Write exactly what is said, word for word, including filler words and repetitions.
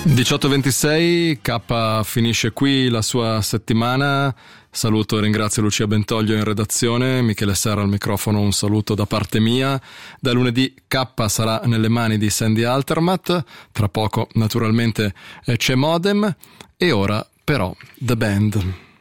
diciotto e ventisei, K finisce qui la sua settimana. Saluto e ringrazio Lucia Bentoglio in redazione, Michele Serra al microfono, un saluto da parte mia. Da lunedì K sarà nelle mani di Sandy Altermatt, tra poco naturalmente c'è Modem e ora però The Band.